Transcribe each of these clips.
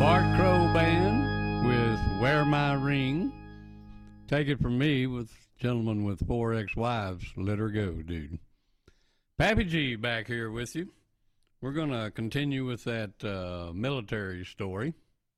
Bart Crow Band with Wear My Ring. Take it from me, with gentleman with 4 ex-wives. Let her go, dude. Pappy G back here with you. We're going to continue with that military story.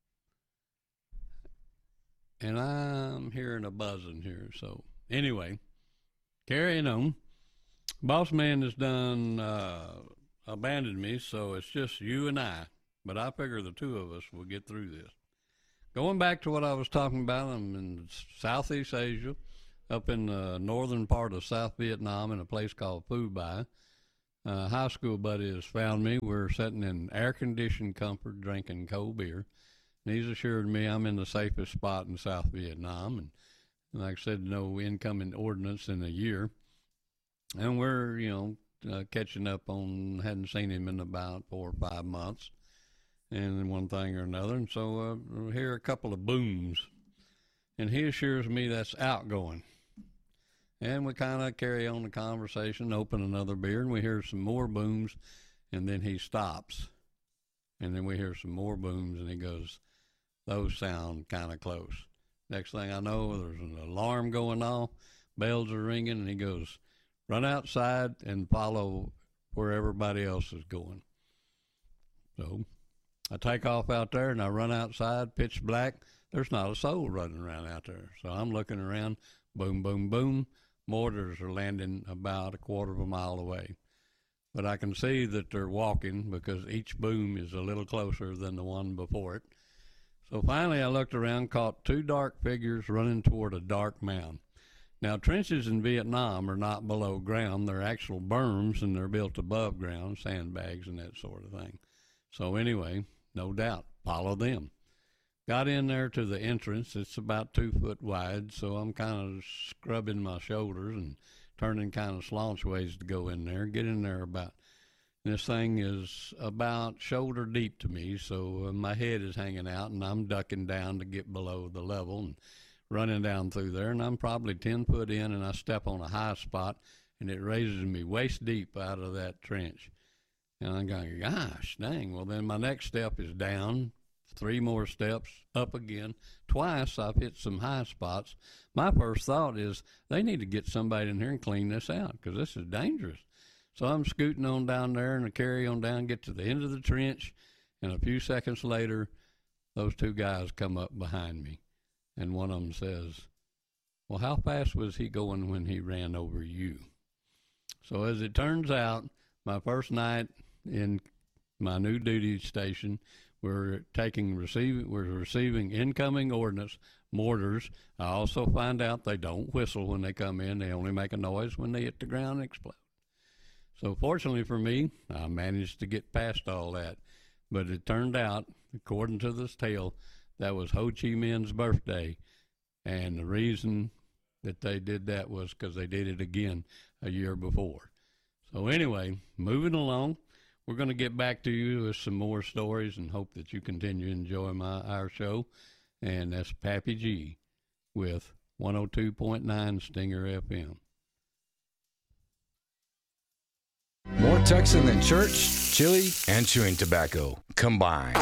And I'm hearing a buzzing here. So anyway, carrying on. Boss man has done abandoned me, so it's just you and I. But I figure the two of us will get through this. Going back to what I was talking about, I'm in Southeast Asia, up in the northern part of South Vietnam in a place called Phu Bai. A high school buddy has found me. We're sitting in air-conditioned comfort drinking cold beer. And he's assured me I'm in the safest spot in South Vietnam. And like I said, no incoming ordnance in a year. And we're, catching up on, hadn't seen him in about 4 or 5 months. And one thing or another. And so I hear a couple of booms. And he assures me that's outgoing. And we kind of carry on the conversation, open another beer, and we hear some more booms, and then he stops. And then we hear some more booms, and he goes, those sound kind of close. Next thing I know, there's an alarm going off, bells are ringing, and he goes, run outside and follow where everybody else is going. So I take off out there, and I run outside, pitch black. There's not a soul running around out there. So I'm looking around, boom, boom, boom. Mortars are landing about a quarter of a mile away. But I can see that they're walking because each boom is a little closer than the one before it. So finally I looked around, caught 2 dark figures running toward a dark mound. Now, trenches in Vietnam are not below ground. They're actual berms, and they're built above ground, sandbags and that sort of thing. So anyway, no doubt, follow them. Got in there to the entrance. It's about 2 foot wide, so I'm kind of scrubbing my shoulders and turning kind of slouch ways to go in there. Get in there this thing is about shoulder deep to me, so my head is hanging out, and I'm ducking down to get below the level and running down through there, and I'm probably 10 foot in, and I step on a high spot, and it raises me waist deep out of that trench. And I'm going, gosh, dang. Well, then my next step is down. 3 more steps, up again. Twice I've hit some high spots. My first thought is they need to get somebody in here and clean this out because this is dangerous. So I'm scooting on down there and I carry on down, get to the end of the trench, and a few seconds later, those 2 guys come up behind me. And one of them says, well, how fast was he going when he ran over you? So as it turns out, my first night in my new duty station, we're receiving incoming ordnance mortars. I also find out they don't whistle when they come in. They only make a noise when they hit the ground and explode. So fortunately for me, I managed to get past all that. But it turned out, according to this tale, that was Ho Chi Minh's birthday. And the reason that they did that was because they did it again a year before. So anyway, moving along. We're going to get back to you with some more stories and hope that you continue to enjoy our show. And that's Pappy G with 102.9 Stinger FM. More Texan than church, chili, and chewing tobacco combined.